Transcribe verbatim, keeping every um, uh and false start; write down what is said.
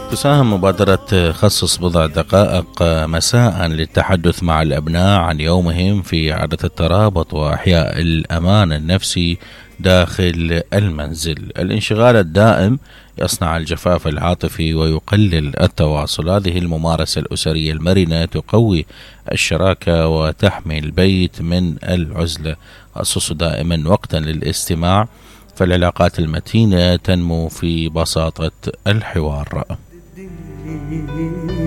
تساهم مبادرة خصص بضع دقائق مساء للتحدث مع الأبناء عن يومهم في إعادة الترابط وإحياء الأمان النفسي داخل المنزل. الانشغال الدائم يصنع الجفاف العاطفي ويقلل التواصل. هذه الممارسة الأسرية المرنة تقوي الشراكة وتحمي البيت من العزلة. خصصوا دائما وقتا للاستماع، فالعلاقات المتينة تنمو في بساطة الحوار.